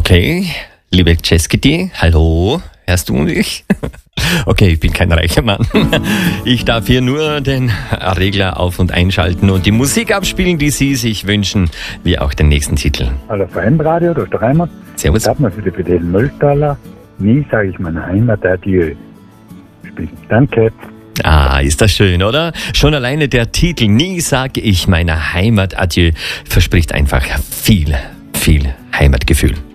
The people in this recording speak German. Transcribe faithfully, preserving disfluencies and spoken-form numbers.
Okay, liebe Ceskiti, hallo, hörst du mich? Okay, ich bin kein reicher Mann. Ich darf hier nur den Regler auf- und einschalten und die Musik abspielen, die Sie sich wünschen, wie auch den nächsten Titel. Hallo Vereinsradio, da ist der Heimat. Servus. Ich habe mir für den Mülltaler. Nie sage ich meiner Heimat Adieu. Danke. Ah, ist das schön, oder? Schon alleine der Titel Nie sage ich meiner Heimat Adieu verspricht einfach viel, viel Heimatgefühl.